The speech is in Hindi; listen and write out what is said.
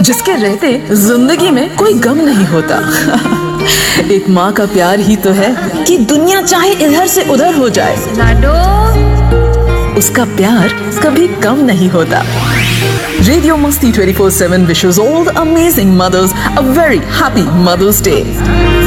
जिसके रहते जिंदगी में कोई गम नहीं होता। एक माँ का प्यार ही तो है कि दुनिया चाहे इधर से उधर हो जाए, उसका प्यार कभी कम नहीं होता। Radio Masti 24/7 wishes all the amazing mothers a very happy Mother's Day.